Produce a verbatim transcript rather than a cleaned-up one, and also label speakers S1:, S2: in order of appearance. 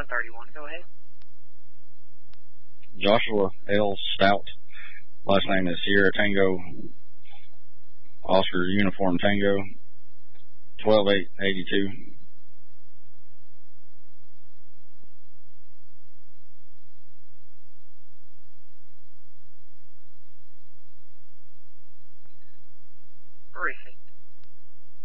S1: one thirty-one, go ahead.
S2: Joshua L. Stout. Last name is Sierra Tango, Oscar Uniform Tango, twelve eight eighty-two.
S1: Briefing.